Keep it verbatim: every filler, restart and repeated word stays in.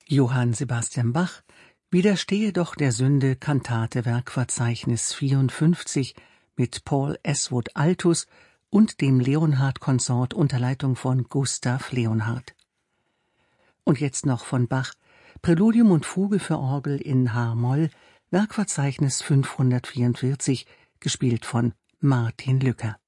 Johann Sebastian Bach Widerstehe doch der Sünde, Kantate Werkverzeichnis vierundfünfzig mit Paul Eswood Altus und dem Leonhard-Konsort unter Leitung von Gustav Leonhard. Und jetzt noch von Bach Präludium und Fuge für Orgel in H-Moll, Werkverzeichnis fünfhundertvierundvierzig, gespielt von Martin Lücker.